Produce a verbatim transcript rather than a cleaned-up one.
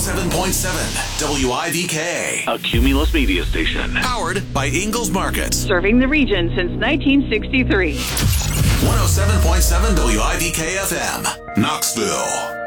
seven point seven W I V K. A Cumulus media station. Powered by Ingalls Market. Serving the region since nineteen sixty-three. one oh seven point seven W I V K F M, Knoxville.